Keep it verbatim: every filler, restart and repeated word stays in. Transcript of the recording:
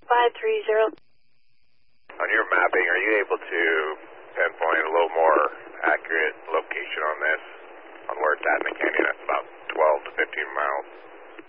five three zero. On your mapping, are you able to